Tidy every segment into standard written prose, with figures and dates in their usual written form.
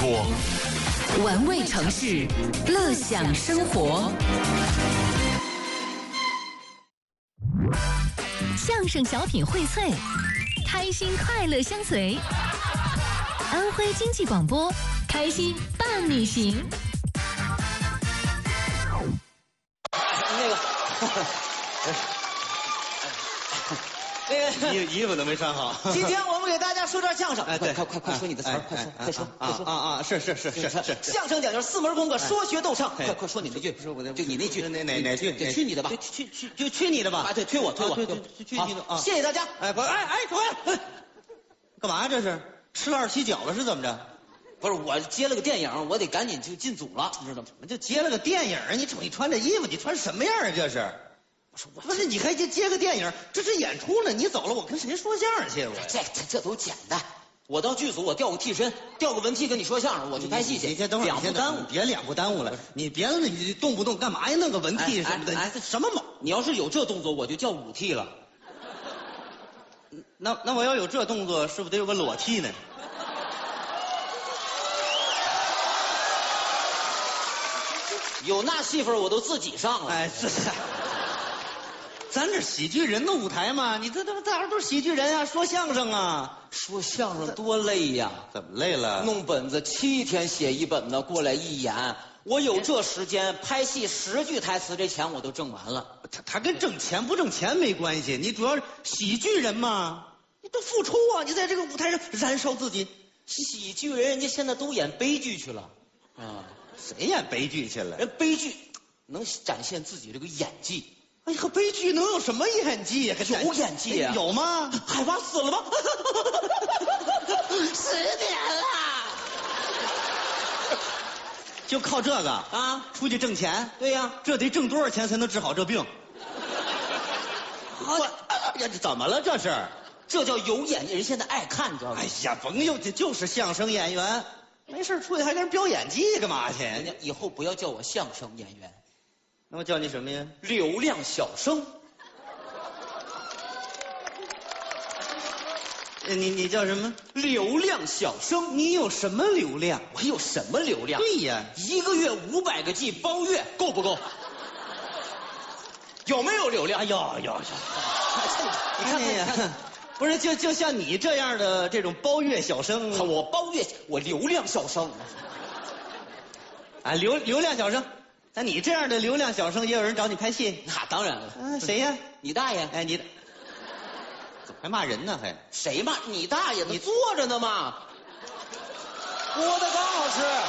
播， 玩味城市，乐享生活。相声小品荟萃，开心快乐相随。安徽经济广播，开心伴你行。 那个衣服都没穿好。 今天我们给大家说段相声。 哎，对， 快说你的词儿，快说。 是。 相声讲究4门功课，说学逗唱。快说你那句，不是我的，就你那句， 哪句？ 就去你的吧， 去你的吧。 啊，对，推我， 去你的啊！ 谢谢大家。 哎，干嘛这是？吃了2期饺子是怎么着？ 不是我接了个电影，我得赶紧就进组了，你知道吗？ 就接了个电影，你瞅你穿这衣服，你穿什么样啊？这是？不是，你还接个电影，这是演出呢。你走了，我跟谁说相声去？我这都简单。我到剧组，我调个替身，调个文替跟你说相声，我去拍戏去。 你先等会儿， 两不耽误， 别两不耽误了。你别了，你动不动干嘛呀？弄个文替什么的，什么毛？ 你要是有这动作，我就叫武替了。 那我要有这动作，是不是得有个裸替呢？ 有那戏份我都自己上了。 哎，咱这喜剧人的舞台嘛，你这大伙都是喜剧人啊，说相声啊， 说相声多累呀！ 怎么累了？ 弄本子7天写一本子，过来一演，我有这时间拍戏10句台词，这钱我都挣完了。 他跟挣钱不挣钱没关系，你主要是喜剧人嘛，你都付出啊，你在这个舞台上燃烧自己。 喜剧人人家现在都演悲剧去了，啊， 谁演悲剧去了？ 人悲剧能展现自己这个演技。 哎呀，悲剧能有什么演技呀？ 有演技啊？ 有吗？ 海娃死了吗？10年了， 就靠这个啊， 出去挣钱。 对呀， 这得挣多少钱才能治好这病？这怎么了？这是？ 这叫有演，人现在爱看，你知道吗？ 哎呀，甭有，这就是相声演员，没事出去还跟人飙演技干嘛去？ 人家以后不要叫我相声演员。 那我叫你什么呀？ 流量小生。 你叫什么？ 流量小生。 你有什么流量？ 我有什么流量？ 对呀 ，1个月500个 G 包月，够不够？有没有流量？ 有。你看，不是就像你这样的这种包月小生， 我包月，我流量小生。 啊，流量小生。那你这样的流量小生，也有人找你拍戏？ 那当然了。 谁呀？ 你大爷！ 哎，你怎么还骂人呢？还谁骂你大爷？你坐着呢嘛。郭德纲老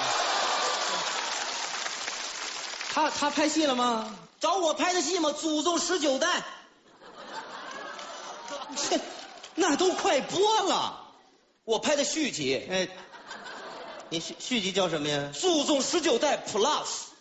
师， 他拍戏了吗？ 找我拍的戏吗？祖宗19代。 那都快播了。 我拍的续集。 哎，你续集叫什么呀？ 祖宗19代 Plus。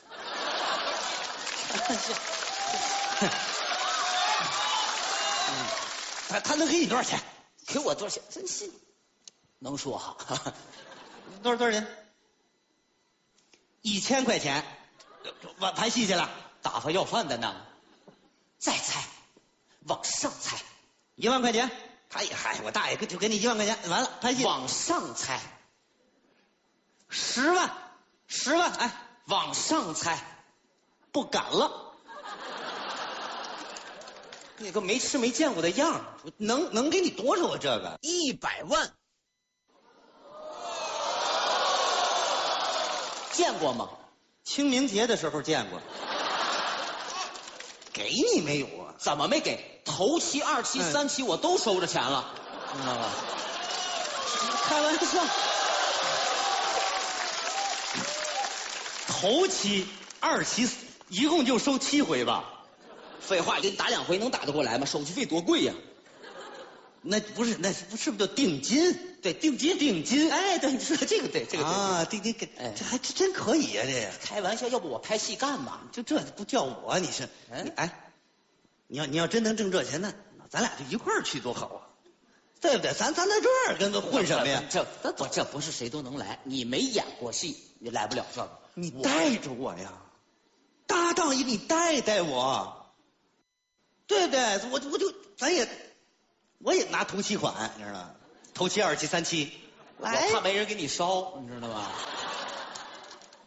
他能给你多少钱？ 给我多少钱？真是能说哈？ 多少钱？1000块钱，我拍戏去了。 打发要饭的呢？再猜，往上猜 ，1万块钱。他也嗨，我大爷就给你1万块钱，完了拍戏。 往上猜 ，10万，10万，哎， 往上猜， 不敢了。 你个没吃没见过的样儿， 能给你多少啊？这个 100万，见过吗？ 清明节的时候见过。给你没有啊？ 怎么没给？头期、2期、3期我都收着钱了，知道吧？ 开玩笑。头期、2期，一共就收7回吧？ 废话，给你打2回能打得过来吗？手续费多贵呀！ 那不是叫定金？ 对，定金。 哎，对，你说这个对，这个啊，定金给，这还真可以呀！这开玩笑，要不我拍戏干嘛？ 就这不叫我，你是？你要真能挣这钱呢，咱俩就一块儿去多好啊，对不对？咱在这儿跟他混什么呀？ 这不是谁都能来，你没演过戏，你来不了这个。 你带着我呀，搭档你带我，对不对？我也拿头期款，你知道吗？头期、2期、3期， 我怕没人给你烧，你知道吗？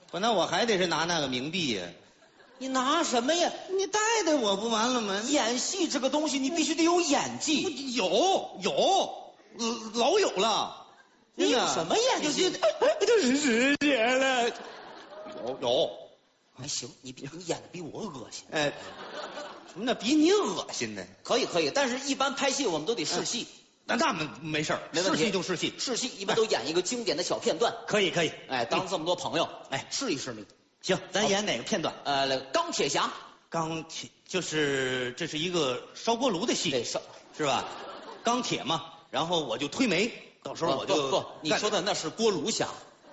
不，那我还得是拿那个冥币呀。 你拿什么呀？ 你带带我不完了吗？ 演戏这个东西，你必须得有演技。 有，老有了。 你有什么演技？ 就是10年了。有。 还行，你演的比我恶心。 哎，什么叫比你恶心呢？ 可以，但是一般拍戏我们都得试戏。 那没事儿，试戏就试戏。 试戏一般都演一个经典的小片段。 可以。 哎，当这么多朋友，哎，试一试你。 行，咱演哪个片段？ 钢铁侠。 钢铁就是这是一个烧锅炉的戏， 对， 是吧？钢铁嘛，然后我就推煤，到时候我就不，你说的那是锅炉侠。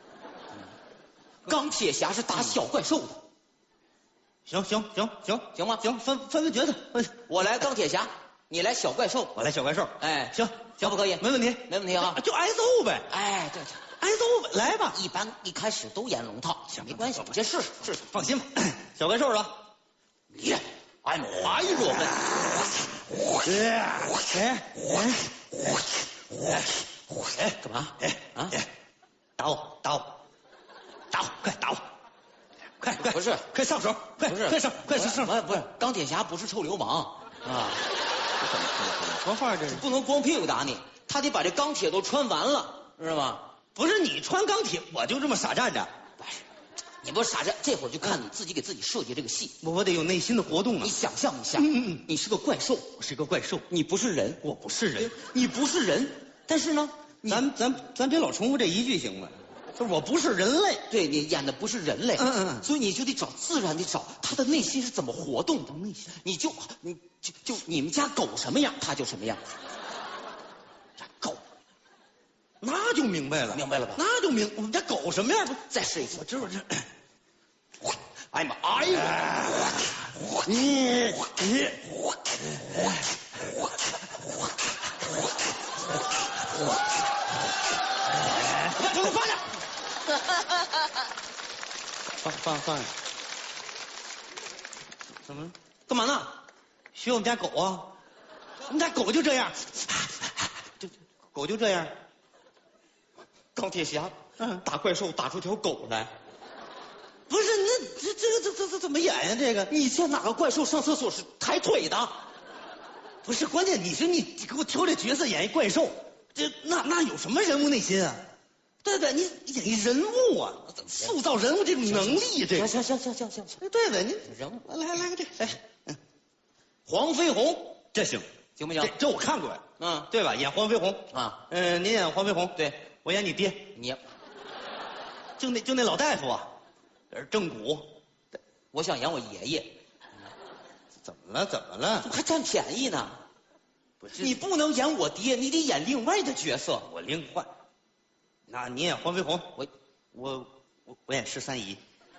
钢铁侠是打小怪兽的。 行吗？ 行，分分角色。 我来钢铁侠，你来小怪兽。 我来小怪兽。 哎， 行， 可不可以？ 没问题啊。 就挨揍呗。 哎，对， 挨揍呗，来吧。 一般一开始都演龙套，行，没关系，你先试试。 放心吧，小怪兽了。 I'm Iron Man。干嘛？ 打我，快打我！快， 不是， 快上手！快上！ 不是，钢铁侠不是臭流氓啊！ 怎么说话这是？ 不能光屁股打你，他得把这钢铁都穿完了，知道吗？ 不是你穿钢铁，我就这么傻站着。 你不是傻站，这会儿就看你自己给自己设计这个戏。 我得有内心的活动啊！ 你想象一下，你是个怪兽， 我是个怪兽， 你不是人， 我不是人， 你不是人，但是呢， 咱别老重复这一句行吗？就是我不是人类， 对你演的不是人类，所以你就得自然地找他的内心是怎么活动的。内心，你们家狗什么样，他就什么样。狗， 那就明白了吧？那就我们家狗什么样？ 再试一次， 我知道这。 I'm Iron。 给我放下！放下！怎么？ 干嘛呢？ 学我们家狗啊？我们家狗就这样，狗就这样。 钢铁侠，打怪兽打出条狗来。 不是，那这怎么演呀？这个， 你见哪个怪兽上厕所是抬腿的？ 不是，关键你给我挑这角色演一怪兽，那有什么人物内心啊？对，你演一人物啊，塑造人物这种能力，这个行。 对的，你人物来个这， 黄飞鸿， 这行不行？ 这我看过呀，对吧？演黄飞鸿啊， 您演黄飞鸿， 对， 我演你爹，就那老大夫啊，正骨， 我想演我爷爷。 怎么了？ 还占便宜呢？ 不是， 你不能演我爹，你得演另外的角色。 我另换。那你演黄飞鸿，我演13姨。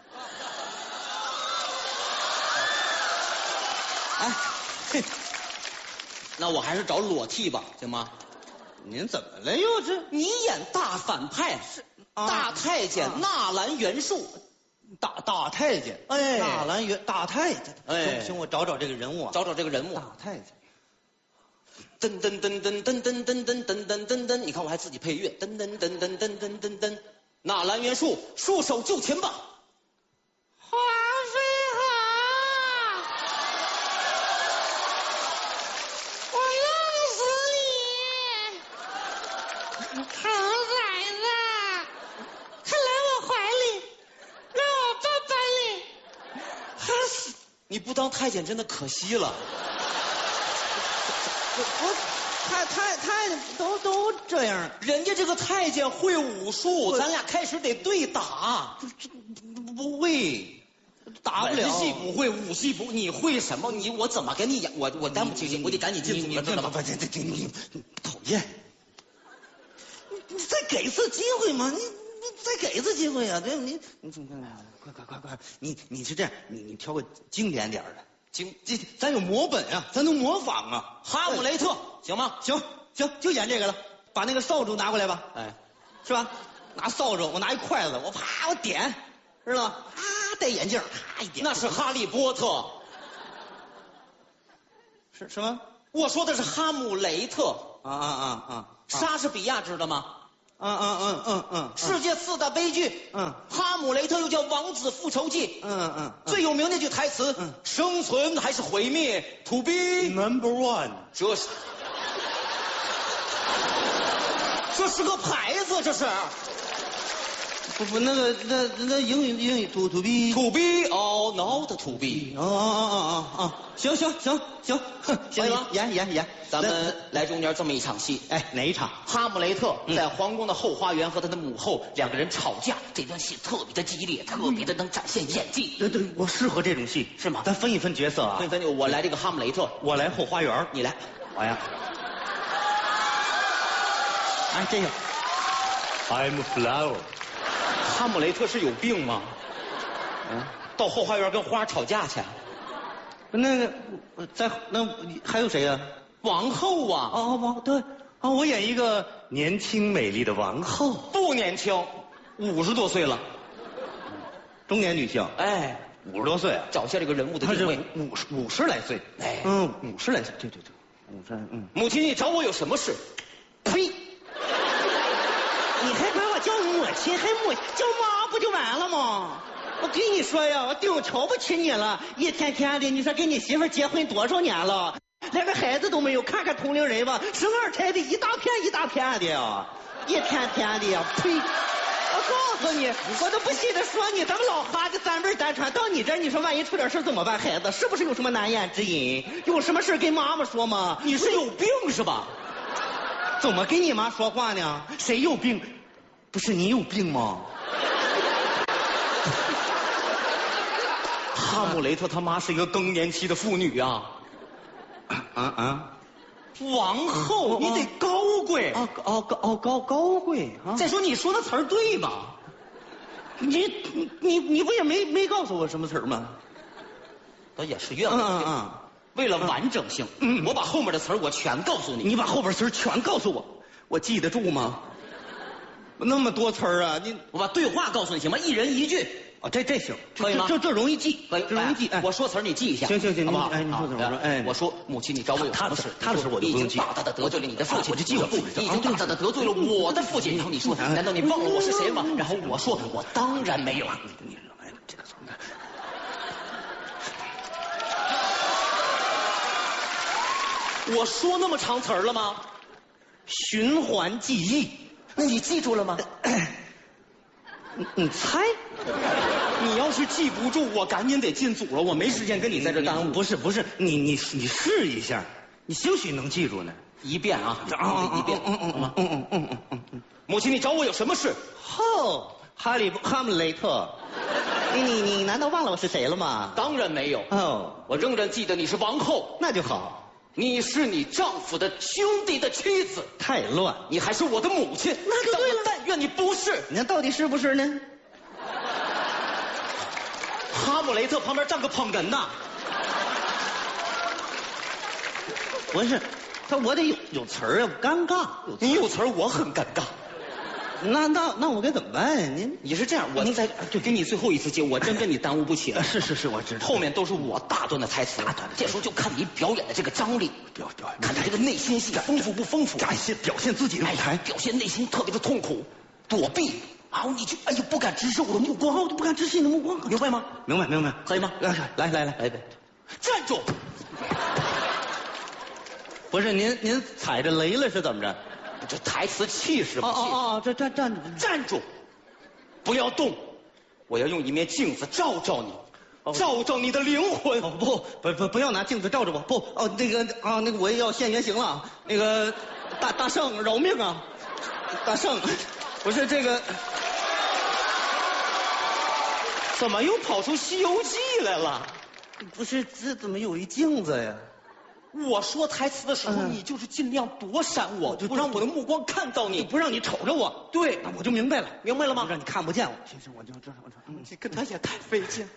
那我还是找裸替吧，行吗？ 您怎么了又这？ 你演大反派是大太监纳兰元术， 大太监，纳兰元大太监，行，我找这个人物啊， 找这个人物， 大太监。 噔噔噔噔噔噔噔噔噔噔噔噔，你看我还自己配乐，噔噔噔噔噔噔噔噔，纳兰元术，束手就擒吧。 黄飞鸿，我弄死你！兔崽子，快来我怀里，让我抱抱你！ 还死！你不当太监真的可惜了。 太监都这样， 人家这个太监会武术，咱俩开始得对打。 不会，打不了。 文戏不会，武戏不，你会什么？我怎么跟你演？我担不起劲，我得赶紧进组了，知道吗？ 你讨厌！你再给一次机会嘛！你再给一次机会啊！对，你快！你是这样，你挑个经典点的。咱有模本啊，咱能模仿啊。 哈姆雷特行吗？ 行，就演这个了。把那个扫帚拿过来吧，是吧？拿扫帚，我拿一筷子，我点，知道吗？戴眼镜，一点。 那是哈利波特。 是什么？ 我说的是哈姆雷特。 啊！ 莎士比亚知道吗？ 世界4大悲剧，哈姆雷特又叫《王子复仇记》，最有名那句台词，生存还是毁灭 ，To be No.1， 这是个牌子，这是。 不，那英语 to be To be or not to be。 行， 可以吗？ 演， 咱们来中间这么一场戏。 哎，哪一场？ 哈姆雷特在皇宫的后花园和他的母后两个人吵架，这段戏特别的激烈，特别的能展现演技。 对，我适合这种戏， 是吗？ 咱分一分角色啊。 我来这个哈姆雷特， 我来后花园， 你来。 我呀。哎，这个。I'm a flower。 哈姆雷特是有病吗？到后花园跟花吵架去？ 那个，那还有谁呀？ 王后啊！ 对，我演一个年轻美丽的王后。 不年轻，50多岁了， 中年女性。 哎 ，50多岁啊！ 找下这个人物的定位。 五十来岁。 哎 ，50来岁。对，50。 母亲，你找我有什么事？ 呸！你还管我叫母亲，还叫妈不就完了吗？我跟你说呀，我顶瞧不起你了，一天天的，你说跟你媳妇结婚多少年了，连个孩子都没有，看看同龄人吧，生二胎的一大片的呀，一天天的呀，呸！我告诉你，我都不稀得说你，咱们老哈的三辈单传到你这儿，你说万一出点事怎么办？孩子是不是有什么难言之隐？有什么事跟妈妈说吗？ 你是有病是吧？ 怎么跟你妈说话呢？谁有病？不是你有病吗？ 哈姆雷特他妈是一个更年期的妇女啊！王后，你得高贵高贵啊！ 再说你说的词儿对吗？ 你不也没告诉我什么词儿吗？ 倒也是怨我。为了完整性，我把后面的词儿我全告诉你。 你把后边词儿全告诉我，我记得住吗？那么多词儿啊！ 我把对话告诉你行吗？一人一句。 这行， 可以吗？ 这容易记， 可以， 容易记。 我说词儿你记一下。 行， 好不好？ 你说怎么说？哎， 我说母亲，你找我有什么事？ 他的事我就不用记。 你已经大大的得罪了你的父亲， 我就记我父亲。 你已经大大的得罪了我的父亲。然后你说，难道你忘了我是谁吗？然后我说，我当然没有。 你惹来了这个怎么办？我说那么长词儿了吗？ 循环记忆。 那你记住了吗？ 你猜？ 你要是记不住，我赶紧得进组了，我没时间跟你在这耽误。 不是，你试一下，你兴许能记住呢。 一遍啊，一遍，好吗？母亲，你找我有什么事？ 哈姆雷特，你难道忘了我是谁了吗？ 当然没有。我仍然记得你是王后。 那就好。 你是你丈夫的兄弟的妻子， 太乱。 你还是我的母亲， 那就对了。 但愿你不是。 那到底是不是呢？ 哈姆雷特旁边站个捧哏呐。 不是，我得有词儿啊，尴尬。 你有词儿，我很尴尬。 那我该怎么办呀？ 你是这样，我就给你最后一次机会，我真跟你耽误不起了。 是，我知道。 后面都是我大段的台词，这时候就看你表演的这个张力，看你这个内心戏丰富不丰富， 表现自己的舞台， 表现内心特别的痛苦，躲避，然后你就不敢直视我的目光， 我都不敢直视你的目光， 明白吗？ 明白， 可以吗？ 来， 站住！ 不是您踩着雷了是怎么着？ 这台词气势不气？ 这站住！不要动！我要用一面镜子照照你，照照你的灵魂。 不要拿镜子照着我，那个我也要现原形了。那个大圣饶命啊！大圣，不是这个， 怎么又跑出《西游记》来了？ 不是，这怎么有一镜子呀？ 我说台词的时候，你就是尽量躲闪我，不让我的目光看到你， 不让你瞅着我。 对， 那我就明白了， 明白了吗？ 让你看不见我。行，我就这。 你跟他也太费劲。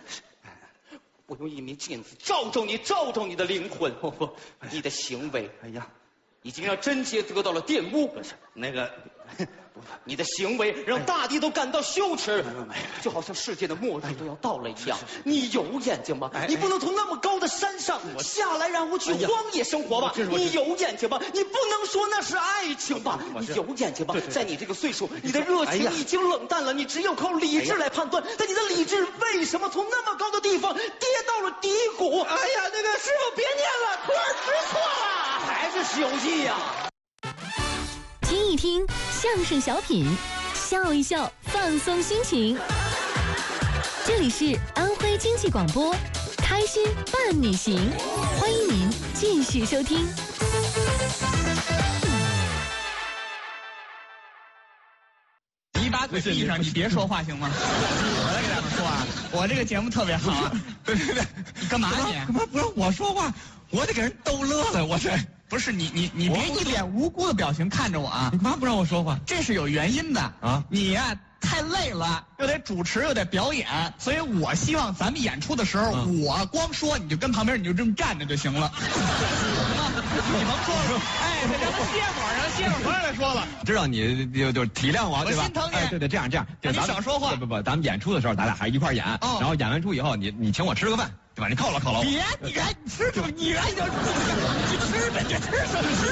我用一面镜子照照你的灵魂，你的行为， 已经让贞洁得到了玷污。 不是那个， 你的行为让大地都感到羞耻，就好像世界的末日都要到了一样。你有眼睛吗？你不能从那么高的山上下来，然后去荒野生活吧？你有眼睛吗？你不能说那是爱情吧？你有眼睛吗？在你这个岁数，你的热情已经冷淡了，你只有靠理智来判断。但你的理智为什么从那么高的地方跌到了低谷？ 哎呀，那个师傅别念了，托儿知错了， 还是《西游记》呀？ 听一听相声小品，笑一笑，放松心情。这里是安徽经济广播，开心伴你行，欢迎您继续收听。 你把嘴闭上，你别说话行吗？我来给大伙说啊，我这个节目特别好啊。 对， 你干嘛你？ 干嘛不让我说话？我得给人逗乐了，我这。 不是你别一脸无辜的表情看着我啊！ 你干嘛不让我说话？ 这是有原因的啊！ 你呀太累了，又得主持又得表演，所以我希望咱们演出的时候，我光说你就跟旁边你就这么站着就行了。你甭说了，哎，让他歇会儿，让歇会儿，不让再说了。 知道你就体谅我，对吧？ 我心疼你。 哎，对，这样， 你少说话。 不，咱们演出的时候，咱俩还一块演，然后演完出以后，你请我吃个饭。对吧？你犒劳我。 别，你吃什么？你吃呗，你吃什么吃？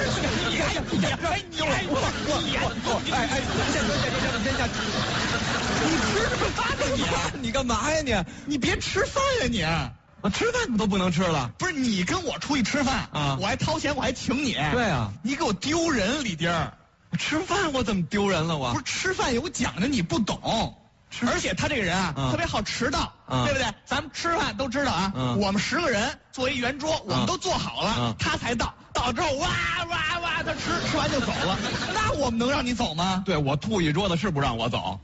你吃什么饭呢你干嘛呀你别吃饭呀我吃饭都不能吃了。 不是你跟我出去吃饭啊，我还掏钱，我还请你。 对啊， 你给我丢人，李丁儿。 吃饭我怎么丢人了我？ 不是吃饭有讲究，你不懂。而且他这个人啊，特别好迟到，对不对？咱们吃饭都知道啊，我们10个人坐一圆桌，我们都坐好了，他才到。到之后哇，他吃完就走了。那我们能让你走吗？ 对，我吐一桌子是不让我走。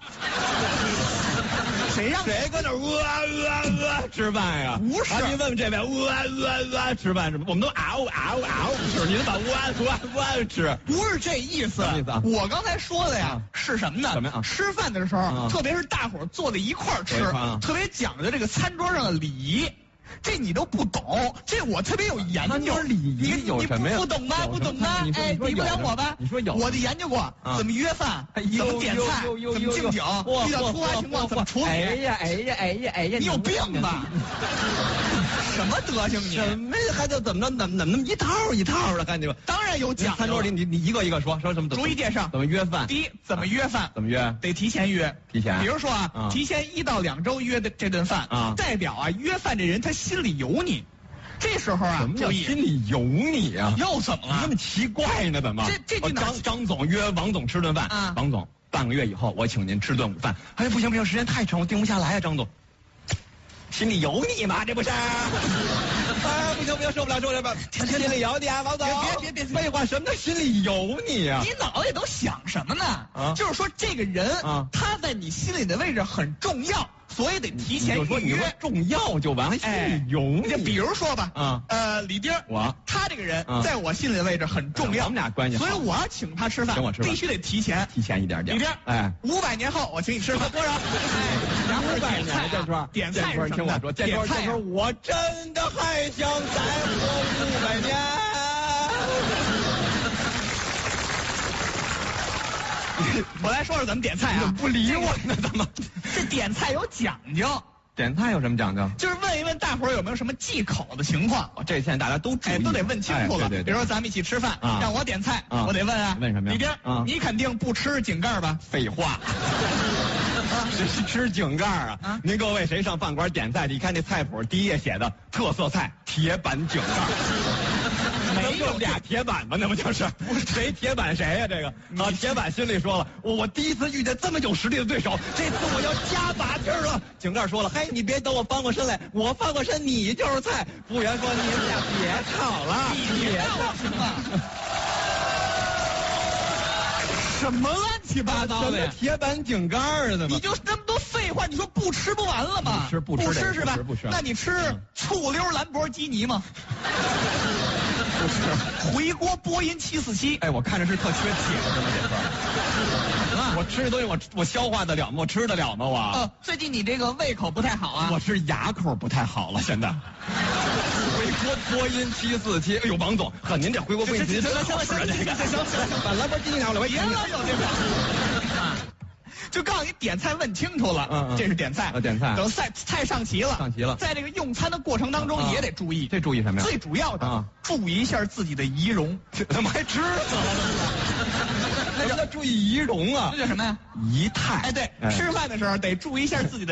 谁搁那吃饭呀？ 不是， 你问问这边吃饭什么？我们都吃，你把吃， 不是这意思。 什么意思啊？ 我刚才说的呀是什么呢？ 什么呀？ 吃饭的时候，特别是大伙儿坐在一块儿吃，特别讲究这个餐桌上的礼仪。这你都不懂，这我特别有研究。 礼仪有什么呀？ 不懂吗？哎，比不了我吧？ 你说有？ 我就研究过怎么约饭，怎么点菜，怎么敬酒，遇到突发情况怎么处理。 哎呀！ 你有病吧？什么德行你？ 什么还就怎么着？怎么那么一套的？看见吧？ 当然有讲究。 餐桌里你一个一个说什么？ 逐一介绍。 怎么约饭？ 第一，怎么约饭？ 怎么约？ 得提前约。 提前。 比如说啊，提前1到2周约的这顿饭啊，代表啊约饭这人他心里有你。这时候啊， 什么叫心里有你啊？ 又怎么了？ 那么奇怪呢？怎么？ 这张总约王总吃顿饭啊，王总半个月以后我请您吃顿午饭。哎，不行，时间太长，我定不下来啊，张总。心里有你吗？这不是？哎，不行，受不了吧？心里有你啊，王总。别，废话，什么叫心里有你啊？ 你脑袋都想什么呢？就是说这个人他在你心里的位置很重要，所以得提前预约。 你说重要就完了，心里有你。 就比如说吧，李丁，他这个人在我心里的位置很重要， 我们俩关系好， 所以我要请他吃饭，必须得提前一点。李丁， 哎 ，500年后我请你吃饭，多少 ？500年，建川， 点菜是什么？ 听我说，建川，我真的还想再活500年。 我来说说怎么点菜啊！ 你怎么不理我呢？怎么？ 这点菜有讲究。 点菜有什么讲究？ 就是问一问大伙儿有没有什么忌口的情况。 这现在大家都注意， 都得问清楚了。 对。 比如说咱们一起吃饭，让我点菜，我得问啊， 问什么呀？ 李丁，你肯定不吃井盖吧？ 废话。谁吃井盖啊？您各位谁上饭馆点菜，你看那菜谱第一页写的特色菜铁板井盖。没有俩铁板吗？那不就是谁铁板谁呀？这个铁板心里说了，我第一次遇见这么有实力的对手，这次我要加把劲儿了。井盖说了，嘿，你别等我翻过身来，我翻过身你就是菜。服务员说，你们俩别吵了，别吵了。 什么乱七八糟的呀？ 铁板井盖的吗？ 你就那么多废话，你说不吃不完了吗？ 不吃是吧？ 不吃。 那你吃醋溜兰博基尼吗？ 不吃。 回锅波音747。 哎，我看着是特缺铁的吗？这份。我吃这东西我消化得了吗？我吃得了吗？我。 最近你这个胃口不太好啊。 我是牙口不太好了，现在。回波音747，哎呦，王总，呵，您这回国飞行真好使啊，这个行，来波金鸟，来别了，有这个。就告诉你点菜问清楚了，这是点菜， 点菜。 等菜上齐了，在这个用餐的过程当中也得注意， 这注意什么呀？ 最主要的注意一下自己的仪容。 怎么还吃死了？那叫注意仪容啊？ 这叫什么呀？ 仪态。 哎，对，吃饭的时候得注意一下自己的。